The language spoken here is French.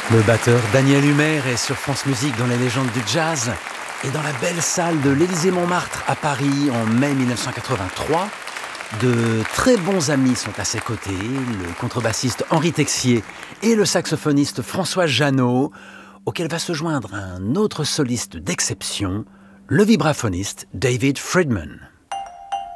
Le batteur Daniel Humer est sur France Musique dans les légendes du jazz et dans la belle salle de l'Élysée-Montmartre à Paris en mai 1983. De très bons amis sont à ses côtés, le contrebassiste Henri Texier et le saxophoniste François Jeannot, auquel va se joindre un autre soliste d'exception, le vibraphoniste David Friedman.